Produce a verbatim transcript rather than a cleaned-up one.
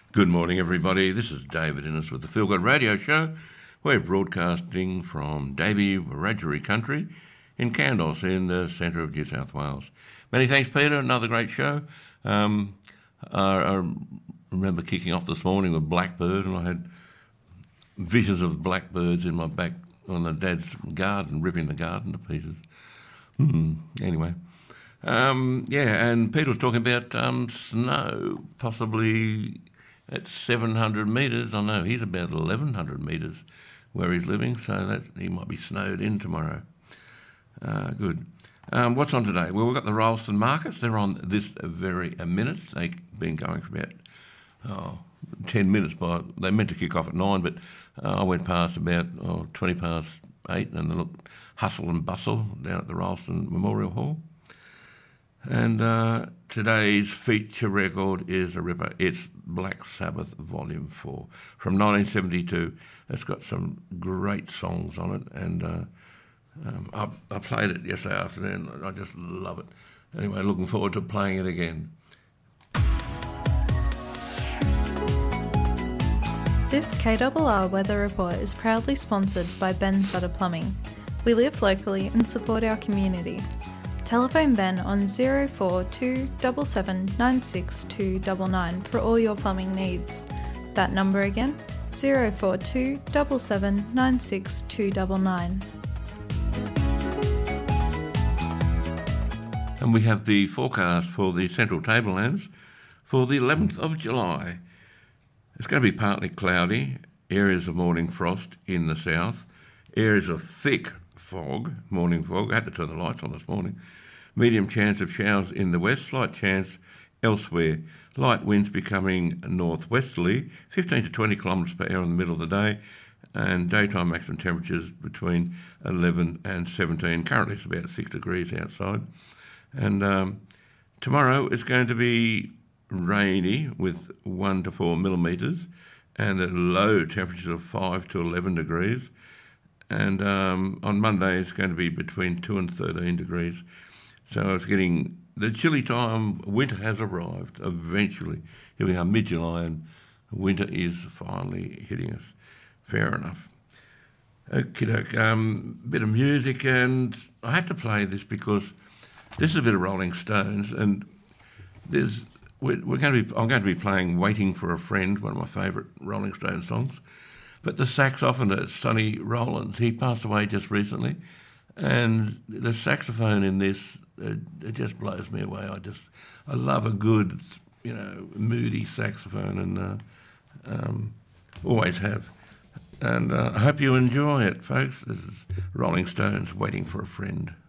Good morning, everybody. This is David Innes with the Feel Good Radio Show. We're broadcasting from Davey Wiradjuri country in Kandos in the centre of New South Wales. Many thanks, Peter. Another great show. Um, I, I remember kicking off this morning with Blackbird, and I had visions of blackbirds in my back on the dad's garden, ripping the garden to pieces. Hmm. Anyway. Um, yeah, and Peter was talking about um, snow, possibly at seven hundred metres. I know he's about eleven hundred metres where he's living, so that he might be snowed in tomorrow. Uh, good. Um, what's on today? Well, we've got the Rolleston Markets. They're on this very a minute. They've been going for about oh, ten minutes. By they meant to kick off at nine, but uh, I went past about oh, twenty past eight, and they looked hustle and bustle down at the Rolleston Memorial Hall. And uh, today's feature record is a ripper. It's Black Sabbath Volume four from nineteen seventy-two. It's got some great songs on it, and uh, um, I, I played it yesterday afternoon. I just love it. Anyway, looking forward to playing it again. This K R R Weather Report is proudly sponsored by Ben Sutter Plumbing. We live locally and support our community. Telephone Ben on zero four two seven seven nine six two nine nine for all your plumbing needs. That number again, zero four two seven seven nine six two nine nine. And we have the forecast for the Central Tablelands for the eleventh of July. It's going to be partly cloudy, areas of morning frost in the south, areas of thick fog, morning fog. I had to turn the lights on this morning. Medium chance of showers in the west, slight chance elsewhere. Light winds becoming northwesterly, fifteen to twenty kilometres per hour in the middle of the day, and daytime maximum temperatures between eleven and seventeen. Currently it's about six degrees outside. And um, tomorrow it's going to be rainy with one to four millimetres and at low temperatures of five to eleven degrees. And um, on Monday it's going to be between two and thirteen degrees. So it's getting, the chilly time, winter has arrived eventually. Here we are, mid-July, and winter is finally hitting us. Fair enough. Okay, um, bit of music, and I had to play this because this is a bit of Rolling Stones, and there's we're, we're going to be, I'm going to be playing Waiting for a Friend, one of my favourite Rolling Stones songs. But the saxophonist, Sonny Rollins, he passed away just recently, and the saxophone in this, it, it just blows me away. I just, I love a good, you know, moody saxophone, and uh, um, always have. And uh, I hope you enjoy it, folks. This is Rolling Stones, Waiting for a Friend.